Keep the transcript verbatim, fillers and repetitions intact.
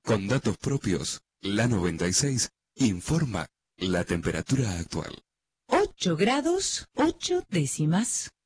Con datos propios, la noventa y seis informa la temperatura actual. ocho grados, ocho décimas.